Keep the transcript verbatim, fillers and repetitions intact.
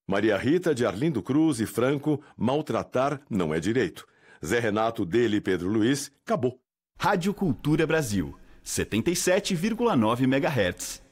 Maria Rita de Arlindo Cruz e Franco, maltratar não é direito. Zé Renato dele e Pedro Luiz, acabou. Rádio Cultura Brasil, setenta e sete vírgula nove megahertz.